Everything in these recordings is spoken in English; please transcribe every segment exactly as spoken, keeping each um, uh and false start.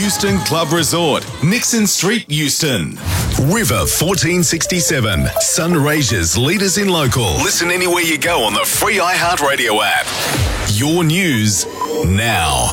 Euston Club Resort, Nixon Street, Euston. River fourteen sixty-seven, Sunraysia's leaders in local. Listen anywhere you go on the free iHeartRadio app. Your news now.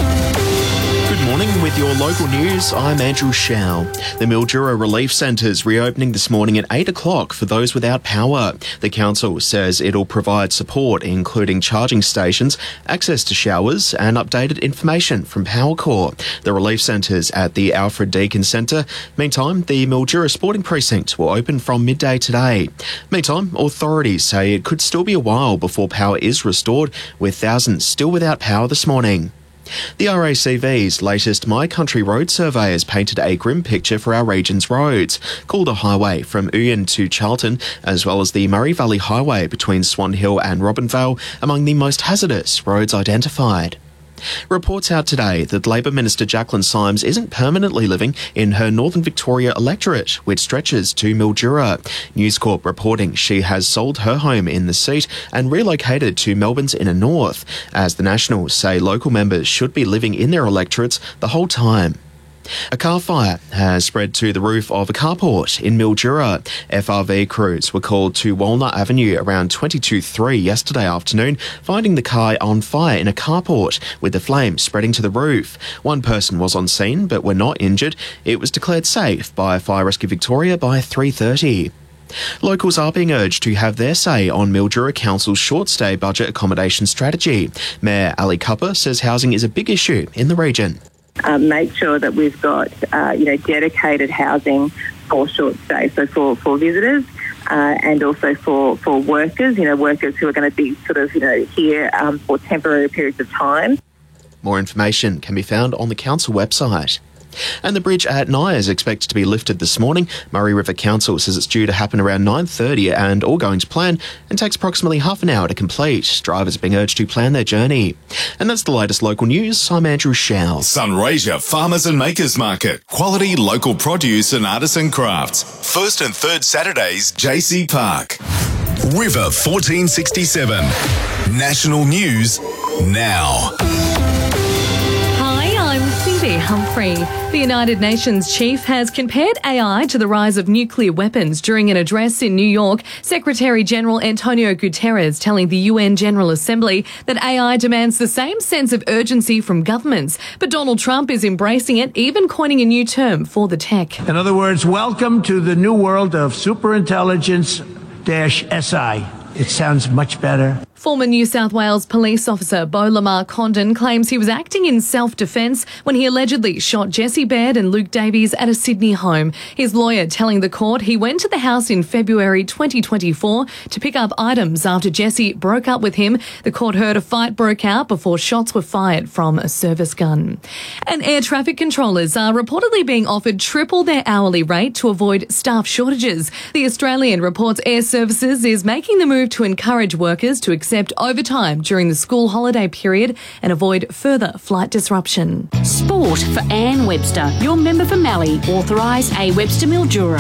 Good morning with your local news. I'm Andrew Shao. The Mildura Relief Centre's reopening this morning at eight o'clock for those without power. The council says it'll provide support, including charging stations, access to showers and updated information from Powercore. The relief centre's at the Alfred Deakin Centre. Meantime, the Mildura Sporting Precinct will open from midday today. Meantime, authorities say it could still be a while before power is restored, with thousands still without power this morning. The R A C V's latest My Country Road survey has painted a grim picture for our region's roads. Calder Highway from Uyen to Charlton, as well as the Murray Valley Highway between Swan Hill and Robinvale, among the most hazardous roads identified. Reports out today that Labor Minister Jacqueline Symes isn't permanently living in her Northern Victoria electorate, which stretches to Mildura. News Corp reporting she has sold her home in the seat and relocated to Melbourne's inner north, as the Nationals say local members should be living in their electorates the whole time. A car fire has spread to the roof of a carport in Mildura. F R V crews were called to Walnut Avenue around twenty-two three yesterday afternoon, finding the car on fire in a carport, with the flames spreading to the roof. One person was on scene but were not injured. It was declared safe by Fire Rescue Victoria by three thirty. Locals are being urged to have their say on Mildura Council's short-stay budget accommodation strategy. Mayor Ali Cupper says housing is a big issue in the region. Um, make sure that we've got, uh, you know, dedicated housing for short stay, so for, for visitors uh, and also for, for workers, you know, workers who are going to be sort of, you know, here um, for temporary periods of time. More information can be found on the council website. And the bridge at Nye is expected to be lifted this morning. Murray River Council says it's due to happen around nine thirty and all going to plan, and takes approximately half an hour to complete. Drivers are being urged to plan their journey. And that's the latest local news. I'm Andrew Shao. Sunraysia Farmers and Makers Market. Quality local produce and artisan crafts. First and third Saturdays, J C Park. River fourteen sixty-seven. National news now. Humphrey. The United Nations chief has compared A I to the rise of nuclear weapons during an address in New York. Secretary General Antonio Guterres telling the U N General Assembly that A I demands the same sense of urgency from governments. But Donald Trump is embracing it, even coining a new term for the tech. In other words, welcome to the new world of superintelligence-S I. It sounds much better. Former New South Wales police officer Beau Lamar Condon claims he was acting in self-defence when he allegedly shot Jesse Baird and Luke Davies at a Sydney home. His lawyer telling the court he went to the house in February twenty twenty-four to pick up items after Jesse broke up with him. The court heard a fight broke out before shots were fired from a service gun. And air traffic controllers are reportedly being offered triple their hourly rate to avoid staff shortages. The Australian reports Air Services is making the move to encourage workers to accept overtime during the school holiday period and avoid further flight disruption. Sport for Anne Webster. Your member for Mallee. Authorise A Webster Mildura.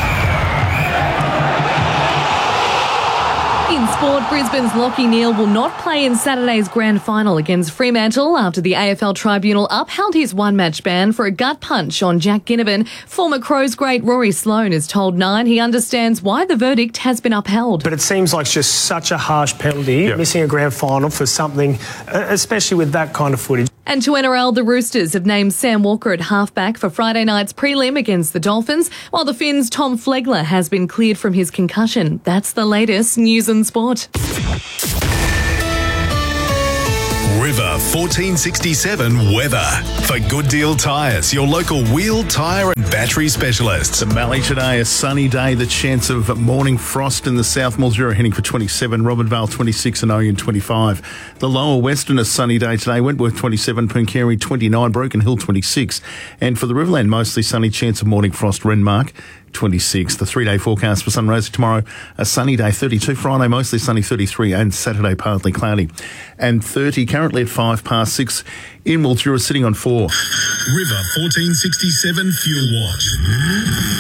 In sport, Brisbane's Lachie Neale will not play in Saturday's grand final against Fremantle after the A F L Tribunal upheld his one-match ban for a gut punch on Jack Ginnivan. Former Crows great Rory Sloane has told Nine he understands why the verdict has been upheld. But it seems like just such a harsh penalty, yep. Missing a grand final for something, especially with that kind of footage. And to N R L, the Roosters have named Sam Walker at halfback for Friday night's prelim against the Dolphins, while the Finns' Tom Flegler has been cleared from his concussion. That's the latest news and sport. River fourteen sixty-seven weather. For Good Deal Tyres, your local wheel, tyre and battery specialists. The Mallee today, a sunny day, the chance of morning frost in the south. Mildura heading for twenty-seven, Robinvale twenty-six and Oyen twenty-five. The lower western, a sunny day today, Wentworth twenty-seven, Pooncarie twenty-nine, Broken Hill twenty-six. And for the Riverland, mostly sunny, chance of morning frost, Renmark twenty-six. The three-day forecast for Sunraysia tomorrow, a sunny day, thirty-two. Friday, mostly sunny, thirty-three. And Saturday, partly cloudy. And thirty, currently at five past six. In Mildura, sitting on four. River fourteen sixty-seven Fuel Watch.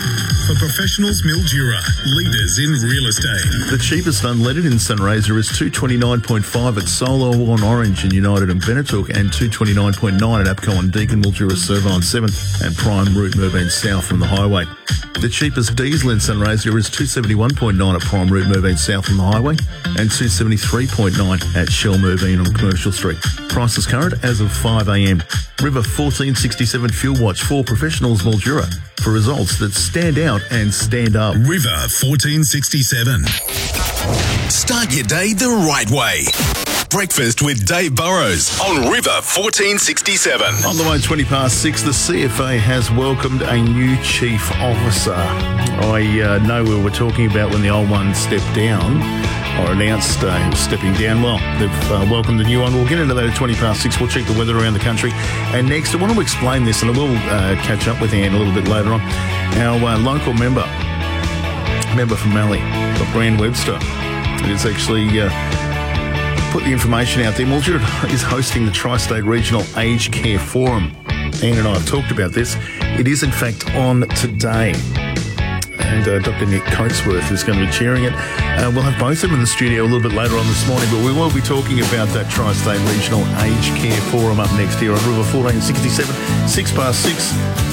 for Professionals Mildura, leaders in real estate. The cheapest unleaded in Sunraysia is two twenty-nine point five at Solo on Orange and United and Benetook, and two twenty-nine point nine at Apco and Deakin, Mildura, Servine seven and Prime Route Merbein South from the highway. The cheapest diesel in Sunraysia is two seventy-one point nine at Prime Route Merbein South from the highway and two seventy-three point nine at Shell Merbein on Commercial Street. Prices current as of five a m. River fourteen sixty-seven Fuel Watch for Professionals Mildura for results that stand out and stand up. River fourteen sixty-seven. Start your day the right way. Breakfast with Dave Burrows on River fourteen sixty-seven. On the way, twenty past six, the C F A has welcomed a new chief officer. I uh, know we were talking about when the old one stepped down or announced uh, he was stepping down. Well, they've uh, welcomed the new one. We'll get into that at twenty past six. We'll check the weather around the country. And next, I want to explain this, and I will uh, catch up with Anne a little bit later on. Our uh, local member, member from Mallee, Brand Webster, is actually uh, put the information out there. Mildura is hosting the Tri-State Regional Aged Care Forum. Anne and I have talked about this. It is, in fact, on today. And uh, Doctor Nick Coatsworth is going to be chairing it. Uh, we'll have both of them in the studio a little bit later on this morning, but we will be talking about that Tri-State Regional Aged Care Forum up next here on River fourteen sixty-seven, six past six.